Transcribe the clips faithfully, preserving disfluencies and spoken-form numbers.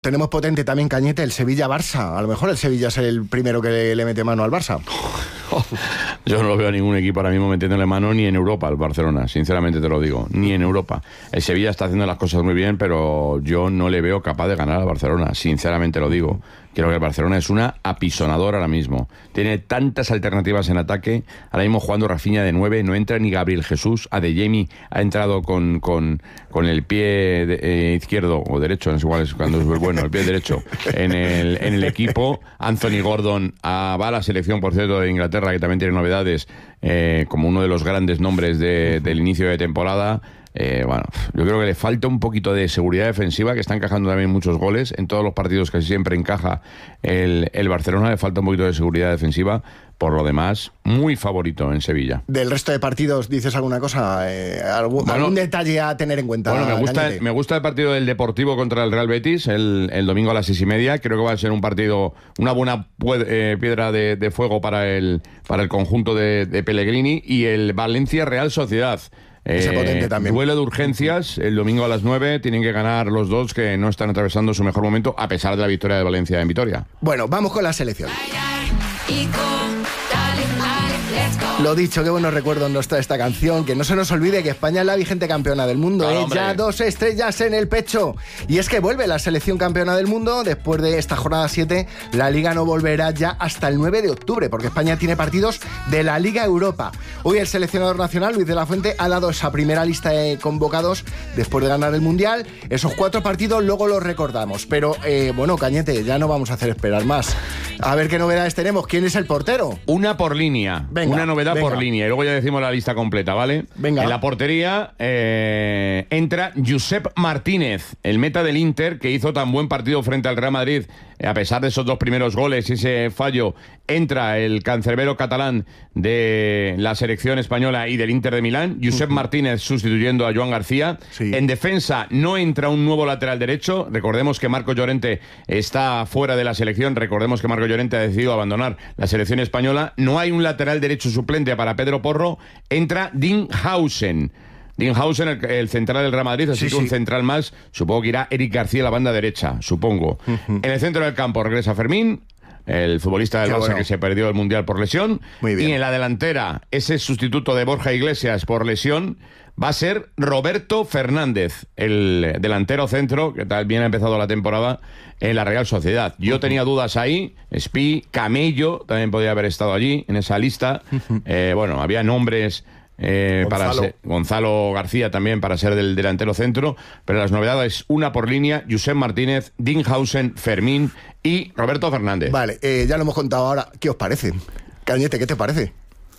Tenemos potente también, Cañete, el Sevilla-Barça. A lo mejor el Sevilla es el primero que le, le mete mano al Barça. Yo no lo veo a ningún equipo ahora mismo metiéndole mano ni en Europa al Barcelona, sinceramente te lo digo, ni en Europa. El Sevilla está haciendo las cosas muy bien, pero yo no le veo capaz de ganar al Barcelona, sinceramente lo digo. Creo que el Barcelona es una apisonadora ahora mismo. Tiene tantas alternativas en ataque. Ahora mismo jugando Rafinha de nueve, no entra ni Gabriel Jesús. Adeyemi ha entrado con, con, con el pie de, eh, izquierdo o derecho, no sé cuál es cuando es bueno, el pie derecho en el, en el equipo. Anthony Gordon ah, va a la selección, por cierto, de Inglaterra, que también tiene novedades, eh, como uno de los grandes nombres de, del inicio de temporada. Eh, bueno, yo creo que le falta un poquito de seguridad defensiva, que está encajando también muchos goles en todos los partidos, casi siempre encaja el, el Barcelona. Le falta un poquito de seguridad defensiva. Por lo demás, muy favorito en Sevilla. ¿Del resto de partidos dices alguna cosa? Eh, ¿algún, bueno, ¿Algún detalle a tener en cuenta? Bueno, me gusta, me gusta el partido del Deportivo contra el Real Betis el, el domingo a las seis y media. Creo que va a ser un partido, una buena eh, piedra de, de fuego para el, para el conjunto de, de Pellegrini. Y el Valencia Real Sociedad. Ese potente también. Duelo de urgencias, el domingo a las nueve, tienen que ganar los dos que no están atravesando su mejor momento, a pesar de la victoria de Valencia en Vitoria. Bueno, vamos con la selección. Lo dicho, qué buenos recuerdos nos trae esta canción. Que no se nos olvide que España es la vigente campeona del mundo, claro, ¿eh? Ya dos estrellas en el pecho. Y es que vuelve la selección campeona del mundo. Después de esta jornada siete, la Liga no volverá ya hasta el nueve de octubre, porque España tiene partidos de la Liga Europa. Hoy el seleccionador nacional, Luis de la Fuente, ha dado esa primera lista de convocados después de ganar el Mundial. Esos cuatro partidos luego los recordamos. Pero, eh, bueno, Cañete, ya no vamos a hacer esperar más. A ver qué novedades tenemos. ¿Quién es el portero? Una por línea. Venga, una novedad venga. por línea. Y luego ya decimos la lista completa, ¿vale? Venga. En la portería eh, entra Josep Martínez, el meta del Inter, que hizo tan buen partido frente al Real Madrid. A pesar de esos dos primeros goles y ese fallo, entra el cancerbero catalán de la selección española y del Inter de Milán. Josep uh-huh. Martínez sustituyendo a Joan García. Sí. En defensa no entra un nuevo lateral derecho. Recordemos que Marco Llorente está fuera de la selección. Recordemos que Marco Llorente ha decidido abandonar la selección española. No hay un lateral derecho suplente para Pedro Porro. Entra Dinghausen. Dinghausen, el, el central del Real Madrid, así sí, que un sí. central más. Supongo que irá Eric García a la banda derecha, supongo. Uh-huh. En el centro del campo regresa Fermín, el futbolista del Qué Barça bueno. que se perdió el Mundial por lesión. Muy bien. Y en la delantera, ese sustituto de Borja Iglesias por lesión va a ser Roberto Fernández, el delantero centro que también ha empezado la temporada en la Real Sociedad. Yo uh-huh. tenía dudas ahí. Spi, Camello también podía haber estado allí en esa lista. Uh-huh. Eh, bueno, había nombres... Eh, para ser, Gonzalo García también para ser del delantero centro, pero las novedades, una por línea: Josep Martínez, Dinghausen, Fermín y Roberto Fernández. Vale, eh, ya lo hemos contado ahora. ¿Qué os parece? Cañete, ¿qué te parece?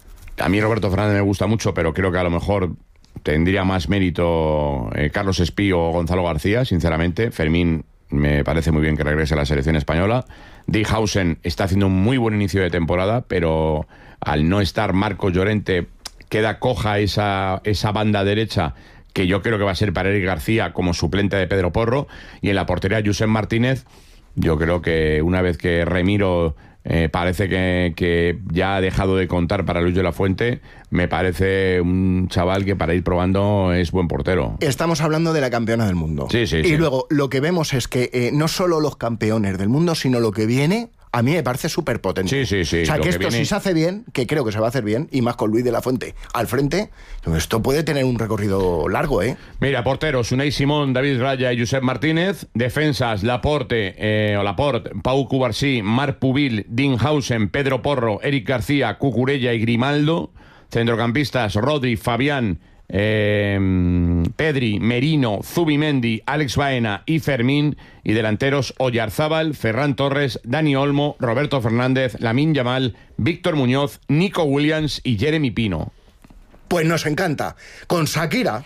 A mí Roberto Fernández me gusta mucho, pero creo que a lo mejor tendría más mérito eh, Carlos Espí o Gonzalo García, sinceramente. Fermín me parece muy bien que regrese a la selección española. Dinghausen está haciendo un muy buen inicio de temporada, pero al no estar Marco Llorente, queda coja esa, esa banda derecha, que yo creo que va a ser para Eric García como suplente de Pedro Porro. Y en la portería Josep Martínez, yo creo que una vez que Remiro eh, parece que, que ya ha dejado de contar para Luis de la Fuente, me parece un chaval que para ir probando es buen portero. Estamos hablando de la campeona del mundo. Sí, sí, y sí. luego lo que vemos es que eh, no solo los campeones del mundo, sino lo que viene... A mí me parece súper potente. Sí, sí, sí. O sea, Lo que, que esto viene... si se hace bien, que creo que se va a hacer bien, y más con Luis de la Fuente al frente, esto puede tener un recorrido largo, ¿eh? Mira, porteros: Unai Simón, David Raya y Josep Martínez. Defensas: Laporte, eh, o Laporte, Pau Cubarsí, Marc Pubil, Dinghausen, Pedro Porro, Eric García, Cucurella y Grimaldo. Centrocampistas: Rodri, Fabián, Eh, Pedri, Merino, Zubimendi, Alex Baena y Fermín. Y delanteros: Oyarzábal, Ferran Torres, Dani Olmo, Roberto Fernández, Lamine Yamal, Víctor Muñoz, Nico Williams y Jeremy Pino. Pues nos encanta. Con Shakira.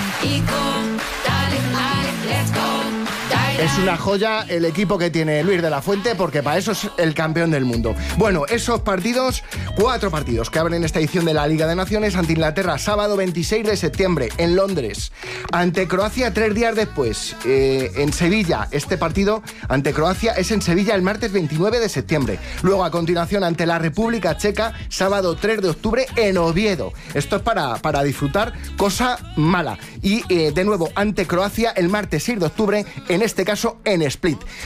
Es una joya el equipo que tiene Luis de la Fuente, porque para eso es el campeón del mundo. Bueno, esos partidos, cuatro partidos que abren esta edición de la Liga de Naciones: ante Inglaterra, sábado veintiséis de septiembre, en Londres. Ante Croacia, tres días después, eh, en Sevilla. Este partido ante Croacia es en Sevilla el martes veintinueve de septiembre. Luego, a continuación, ante la República Checa, sábado tres de octubre, en Oviedo. Esto es para, para disfrutar, cosa mala. Y, eh, de nuevo, ante Croacia, el martes seis de octubre, en este caso en Split.